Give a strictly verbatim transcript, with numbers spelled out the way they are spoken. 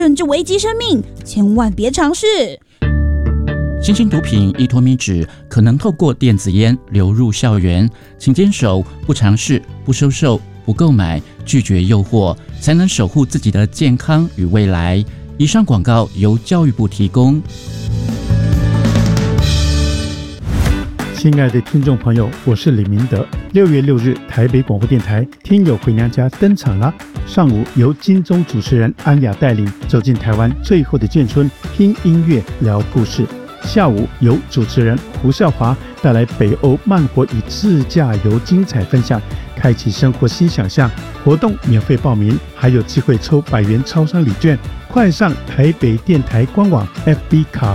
甚至危及生命，千万别尝试。 新型毒品依托咪酯可能透过电子烟流入校园，请坚守不尝试、不收受、不购买，拒绝诱惑，才能守护自己的健康与未来。以上广告由教育部提供。 亲爱的听众朋友，我是李明德。六月六日，台北广播电台《听友回娘家》登场啦！上午由金钟主持人安雅带领走进台湾最后的眷村，听音乐聊故事。下午由主持人胡少华带来北欧慢活与自驾游精彩分享，开启生活新想象。活动免费报名，还有机会抽百元超商礼券。快上台北电台官网 F B 卡